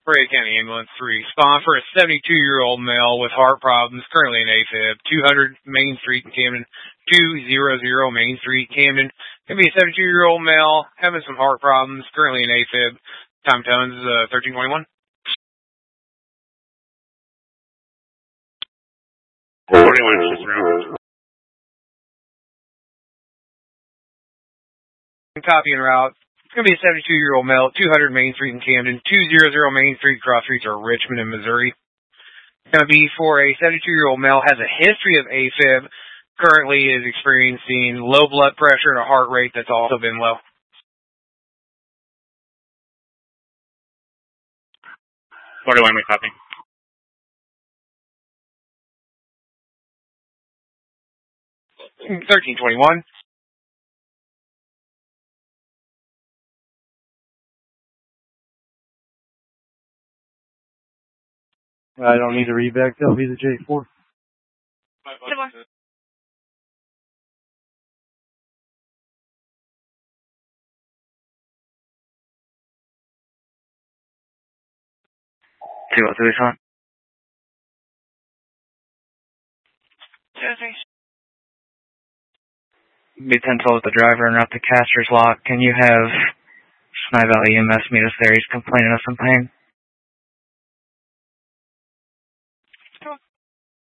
Brea County Ambulance 3. Respond for a 72-year-old male with heart problems, currently in AFib. 200 Main Street in Camden. 200 Main Street, Camden. Gonna be a 72-year-old male having some heart problems, currently in AFib. Time tones is 1321. Copy en route. It's going to be a 72-year-old male, 200 Main Street in Camden, 200 Main Street, cross streets are Richmond and Missouri. It's going to be for a 72-year-old male, has a history of AFib, currently is experiencing low blood pressure and a heart rate that's also been low. What do you want me to copy? $13.21. I don't need a reback. That'll be the J4. See what this on? Be 10-12 with the driver and route to Caster's Lock. Can you have Snipe Valley EMS meet us there? He's complaining of some pain.